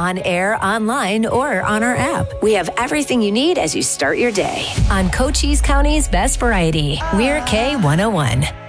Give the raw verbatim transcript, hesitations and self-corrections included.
on air, online, or on our app. We have everything you need as you start your day. On Cochise County's Best Variety, we're K one oh one.